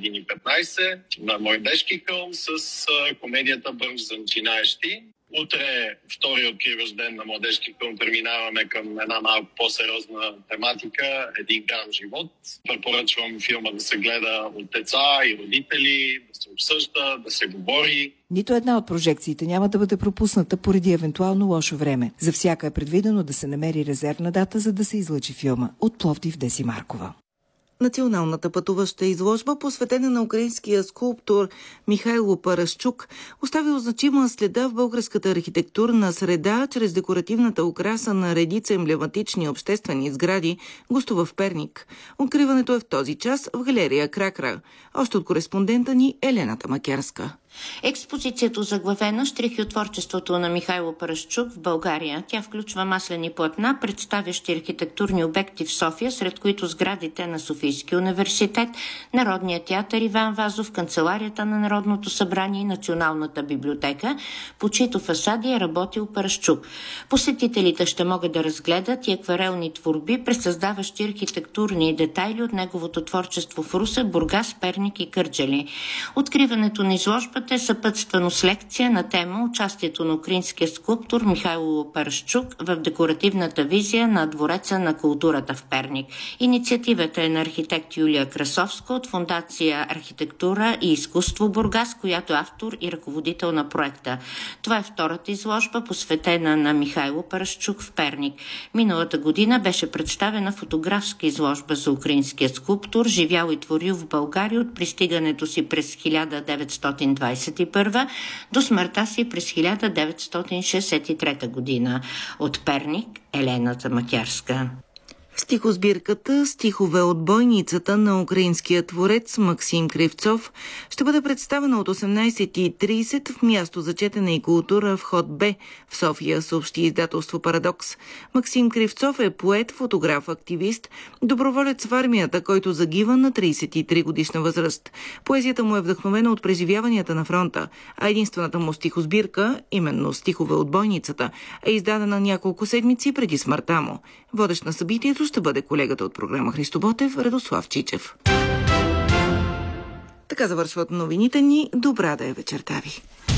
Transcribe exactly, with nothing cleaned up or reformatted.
един и петнайсет на младежки филм с комедията Бърж за начинаещи. Утре, втори откриващ ден на младежки филм, преминаваме към една малко по-сериозна тематика – Един грам живот. Препоръчвам филма да се гледа от деца и родители, да се обсъжда, да се говори. Нито една от прожекциите няма да бъде пропусната поради евентуално лошо време. За всяка е предвидено да се намери резервна дата, за да се излъчи филма. От Пловдив, Деси Маркова. Националната пътуваща изложба, посветена на украинския скулптор Михайло Парашчук, оставил значима следа в българската архитектурна среда чрез декоративната украса на редица емблематични обществени сгради, гостува в Перник. Откриването е в този час в галерия Кракра. Още от кореспондента ни Елена Тамакерска. Експозицията озаглавена "Щрихи от творчеството на Михайло Парашчук в България". Тя включва маслени платна, представящи архитектурни обекти в София, сред които сградите на Софийския университет, Народния театър Иван Вазов, канцеларията на Народното събрание и Националната библиотека, по чиито фасади е работил Парашчук. Посетителите ще могат да разгледат и акварелни творби, пресъздаващи архитектурни детайли от неговото творчество в Русе, Бургас, Перник и Кърджали. Откриването на изложбата е съпътствано с лекция на тема участието на украинския скулптор Михайло Парашчук в декоративната визия на Двореца на културата в Перник. Инициативата е на архитект Юлия Красовска от Фондация Архитектура и изкуство Бургас, която е автор и ръководител на проекта. Това е втората изложба, посветена на Михайло Парашчук в Перник. Миналата година беше представена фотографска изложба за украинския скулптор, живял и творил в България от пристигането си през хиляда деветстотин двайсет и първа до смъртта си през хиляда деветстотин шейсет и трета година. От Перник, Елена Тамакерска. Стихосбирката "Стихове от бойницата" на украинския творец Максим Кривцов ще бъде представена от осемнайсет и трийсет в място за четене и култура вход Б в София, съобщи издателство Парадокс. Максим Кривцов е поет, фотограф, активист, доброволец в армията, който загива на трийсет и три годишна възраст. Поезията му е вдъхновена от преживяванията на фронта, а единствената му стихосбирка, именно "Стихове от бойницата", е издадена няколко седмици преди смъртта му. Водещ на събитието ще бъде колегата от програма Христо Ботев, Радослав Чичев. Така завършват новините ни. Добра да е вечерта ви!